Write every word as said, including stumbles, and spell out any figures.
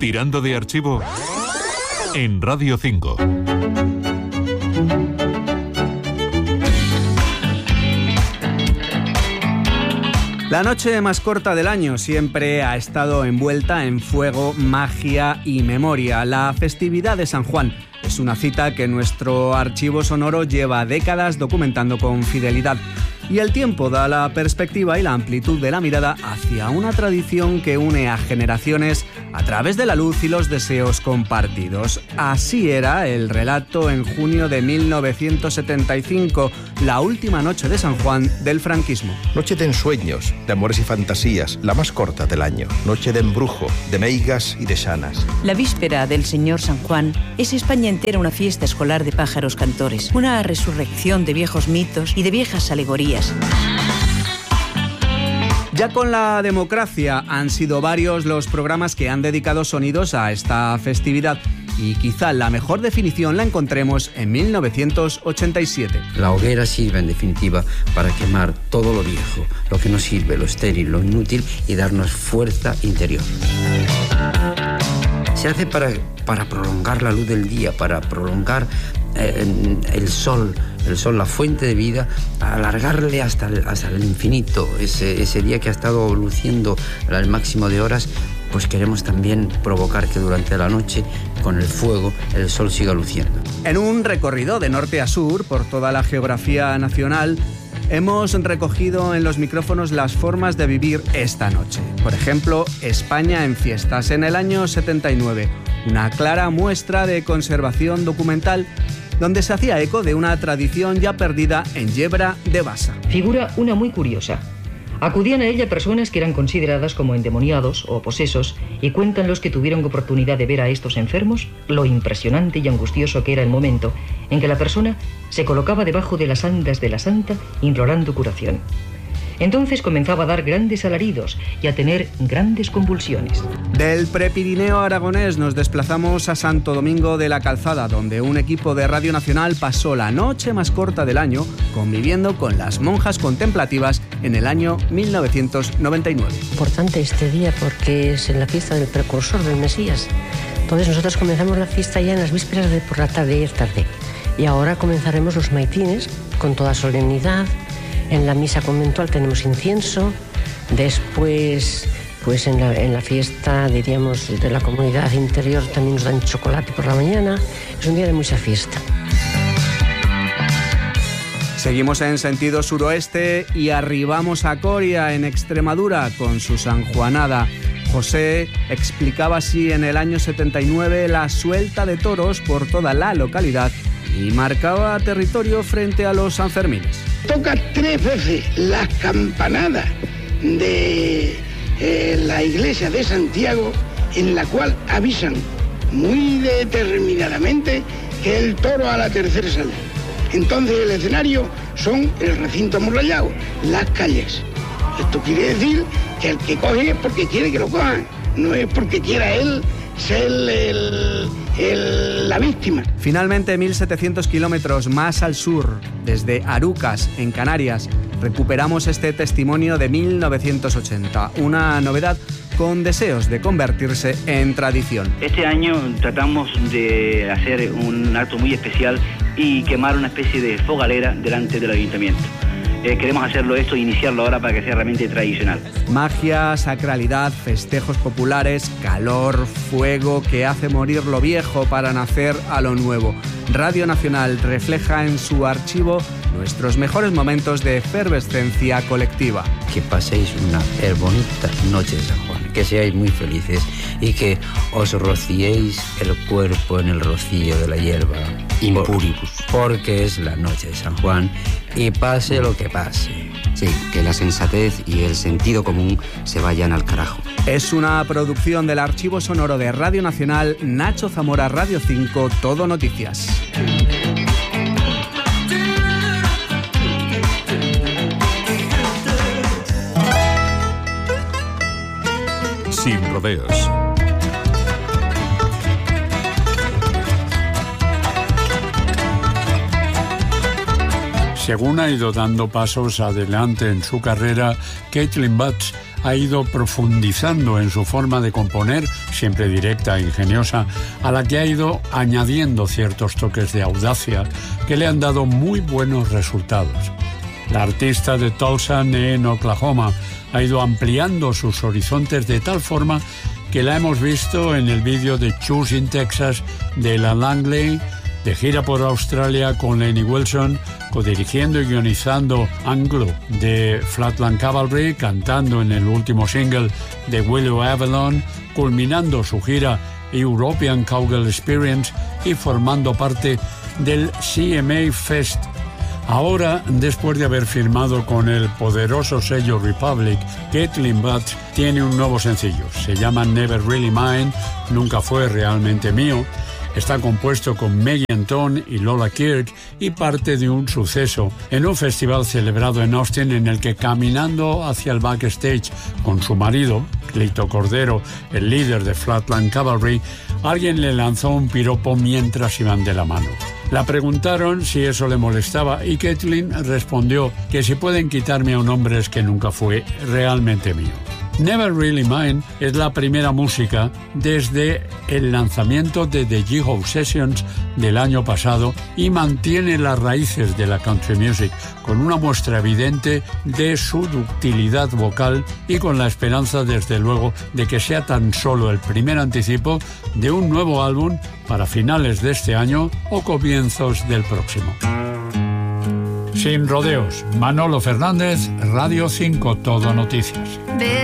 Tirando de archivo en Radio cinco. La noche más corta del año siempre ha estado envuelta en fuego, magia y memoria. La festividad de San Juan es una cita que nuestro archivo sonoro lleva décadas documentando con fidelidad. Y el tiempo da la perspectiva y la amplitud de la mirada hacia una tradición que une a generaciones a través de la luz y los deseos compartidos. Así era el relato en junio de mil novecientos setenta y cinco, la última noche de San Juan del franquismo. Noche de ensueños, de amores y fantasías, la más corta del año. Noche de embrujo, de meigas y de sanas. La víspera del Señor San Juan es España entera una fiesta escolar de pájaros cantores, una resurrección de viejos mitos y de viejas alegorías. Ya con la democracia han sido varios los programas que han dedicado sonidos a esta festividad y quizá la mejor definición la encontremos en mil novecientos ochenta y siete. La hoguera sirve en definitiva para quemar todo lo viejo, lo que no sirve, lo estéril, lo inútil y darnos fuerza interior. Se hace para, para prolongar la luz del día, para prolongar eh, el sol, el sol, la fuente de vida, alargarle hasta el, hasta el infinito. Ese, ese día que ha estado luciendo al máximo de horas, pues queremos también provocar que durante la noche, con el fuego, el sol siga luciendo. En un recorrido de norte a sur por toda la geografía nacional, hemos recogido en los micrófonos las formas de vivir esta noche. Por ejemplo, España en fiestas en el año setenta y nueve, una clara muestra de conservación documental donde se hacía eco de una tradición ya perdida en Yebra de Basa. Figura una muy curiosa. Acudían a ella personas que eran consideradas como endemoniados o posesos y cuentan los que tuvieron oportunidad de ver a estos enfermos lo impresionante y angustioso que era el momento en que la persona se colocaba debajo de las andas de la santa implorando curación. Entonces comenzaba a dar grandes alaridos y a tener grandes convulsiones. Del Prepirineo aragonés nos desplazamos a Santo Domingo de la Calzada, donde un equipo de Radio Nacional pasó la noche más corta del año conviviendo con las monjas contemplativas en el año mil novecientos noventa y nueve. Importante este día porque es en la fiesta del precursor del Mesías. Entonces nosotros comenzamos la fiesta ya en las vísperas de por la tarde y el tarde. Y ahora comenzaremos los maitines con toda solemnidad. En la misa conventual tenemos incienso, después pues en la, en la fiesta, diríamos, de la comunidad interior también nos dan chocolate por la mañana. Es un día de mucha fiesta. Seguimos en sentido suroeste y arribamos a Coria, en Extremadura, con su sanjuanada. José explicaba así en el año setenta y nueve la suelta de toros por toda la localidad y marcaba territorio frente a los Sanfermines. Toca tres veces las campanadas de eh, la iglesia de Santiago, en la cual avisan muy determinadamente que el toro a la tercera sale. Entonces el escenario son el recinto amurallado, las calles. Esto quiere decir que el que coge es porque quiere que lo cojan, no es porque quiera él ser el, el, la víctima. Finalmente, mil setecientos kilómetros más al sur, desde Arucas, en Canarias, recuperamos este testimonio de mil novecientos ochenta, una novedad con deseos de convertirse en tradición. Este año tratamos de hacer un acto muy especial y quemar una especie de fogalera delante del ayuntamiento. Eh, queremos hacerlo esto e iniciarlo ahora para que sea realmente tradicional. Magia, sacralidad, festejos populares, calor, fuego que hace morir lo viejo para nacer a lo nuevo. Radio Nacional refleja en su archivo nuestros mejores momentos de efervescencia colectiva. Que paséis una bonita noche de San Juan, que seáis muy felices y que os rociéis el cuerpo en el rocío de la hierba impuribus, porque es la noche de San Juan y pase lo que pase. Sí, que la sensatez y el sentido común se vayan al carajo. Es una producción del Archivo Sonoro de Radio Nacional, Nacho Zamora, Radio cinco, Todo Noticias. Sin rodeos. Según ha ido dando pasos adelante en su carrera, Caitlin Butts ha ido profundizando en su forma de componer, siempre directa e ingeniosa, a la que ha ido añadiendo ciertos toques de audacia que le han dado muy buenos resultados. La artista de Tulsa, en Oklahoma, ha ido ampliando sus horizontes de tal forma que la hemos visto en el vídeo de Choosing Texas de La Langley, de gira por Australia con Lenny Wilson, codirigiendo y guionizando Anglo de Flatland Cavalry, cantando en el último single de Willow Avalon, culminando su gira European Cowgirl Experience y formando parte del C M A Fest. Ahora, después de haber firmado con el poderoso sello Republic, Caitlin Butts tiene un nuevo sencillo. Se llama Never Really Mine, Nunca Fue Realmente Mío. Está compuesto con Megan Tone y Lola Kirk y parte de un suceso en un festival celebrado en Austin en el que, caminando hacia el backstage con su marido, Clito Cordero, el líder de Flatland Cavalry, alguien le lanzó un piropo mientras iban de la mano. La preguntaron si eso le molestaba y Caitlin respondió que si pueden quitarme a un hombre es que nunca fue realmente mío. Never Really Mine es la primera música desde el lanzamiento de The G-Ho Sessions del año pasado y mantiene las raíces de la country music con una muestra evidente de su ductilidad vocal y con la esperanza, desde luego, de que sea tan solo el primer anticipo de un nuevo álbum para finales de este año o comienzos del próximo. Sin rodeos, Manolo Fernández, Radio cinco, Todo Noticias.